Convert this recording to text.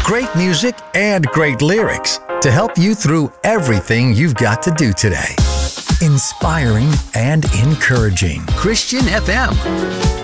Great music and great lyrics to help you through everything you've got to do today. Inspiring and encouraging. Christian FM.